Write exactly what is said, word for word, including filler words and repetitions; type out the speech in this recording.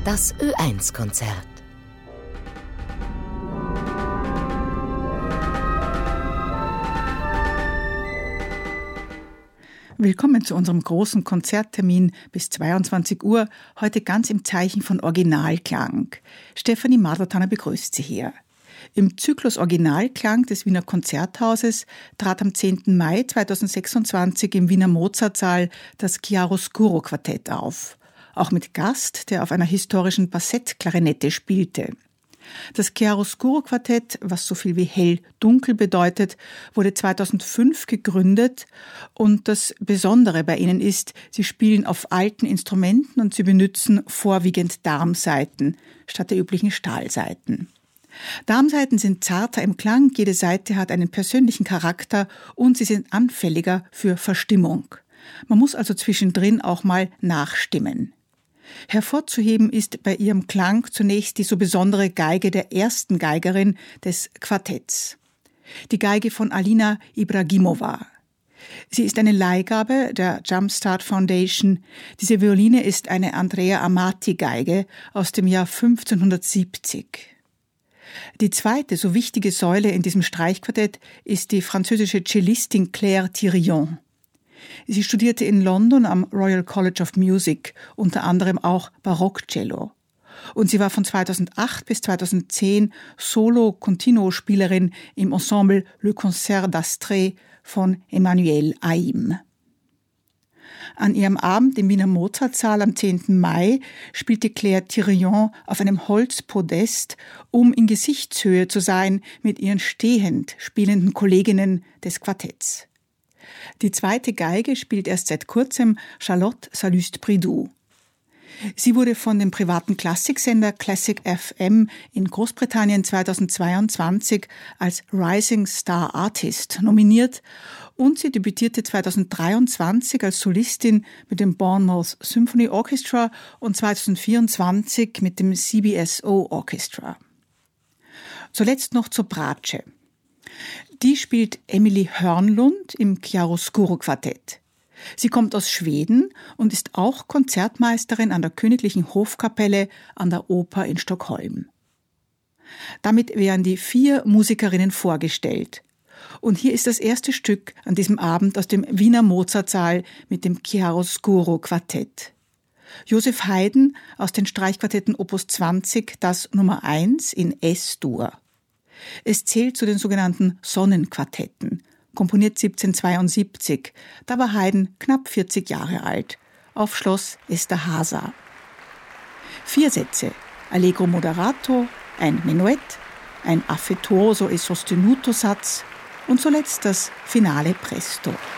Das Ö eins Konzert. Willkommen zu unserem großen Konzerttermin bis zweiundzwanzig Uhr, heute ganz im Zeichen von Originalklang. Stefanie Madlertanner begrüßt Sie hier. Im Zyklus Originalklang des Wiener Konzerthauses trat am zehnten Mai zweitausendsechsundzwanzig im Wiener Mozartsaal das Chiaroscuro Quartett auf. Auch mit Gast, der auf einer historischen Bassettklarinette spielte. Das Chiaroscuro Quartett, was so viel wie hell-dunkel bedeutet, wurde zweitausendfünf gegründet und das Besondere bei ihnen ist, sie spielen auf alten Instrumenten und sie benutzen vorwiegend Darmsaiten statt der üblichen Stahlsaiten. Darmsaiten sind zarter im Klang, jede Saite hat einen persönlichen Charakter und sie sind anfälliger für Verstimmung. Man muss also zwischendrin auch mal nachstimmen. Hervorzuheben ist bei ihrem Klang zunächst die so besondere Geige der ersten Geigerin des Quartetts, die Geige von Alina Ibragimova. Sie ist eine Leihgabe der Jumpstart Foundation. Diese Violine ist eine Andrea Amati-Geige aus dem Jahr fünfzehnhundertsiebzig. Die zweite so wichtige Säule in diesem Streichquartett ist die französische Cellistin Claire Thirion. Sie studierte in London am Royal College of Music, unter anderem auch Barockcello. Und sie war von zweitausendacht bis zweitausendzehn Solo-Continuo-Spielerin im Ensemble Le Concert d'Astrée von Emmanuel Haïm. An ihrem Abend im Wiener Mozartsaal am zehnten Mai spielte Claire Thirion auf einem Holzpodest, um in Gesichtshöhe zu sein mit ihren stehend spielenden Kolleginnen des Quartetts. Die zweite Geige spielt erst seit kurzem Charlotte Salluste-Pridoux. Sie wurde von dem privaten Klassiksender Classic F M in Großbritannien zweitausendzweiundzwanzig als Rising Star Artist nominiert und sie debütierte zweitausenddreiundzwanzig als Solistin mit dem Bournemouth Symphony Orchestra und zweitausendvierundzwanzig mit dem C B S O Orchestra. Zuletzt noch zur Bratsche. Die spielt Emilie Hörnlund im Chiaroscuro Quartett. Sie kommt aus Schweden und ist auch Konzertmeisterin an der Königlichen Hofkapelle an der Oper in Stockholm. Damit wären die vier Musikerinnen vorgestellt. Und hier ist das erste Stück an diesem Abend aus dem Wiener Mozartsaal mit dem Chiaroscuro Quartett. Joseph Haydn aus den Streichquartetten Opus zwanzig, das Nummer eins in S-Dur. Es zählt zu den sogenannten Sonnenquartetten, komponiert siebzehnhundertzweiundsiebzig. Da war Haydn knapp vierzig Jahre alt, auf Schloss Esterháza. Vier Sätze, Allegro moderato, ein Menuett, ein affettuoso e sostenuto Satz und zuletzt das Finale presto.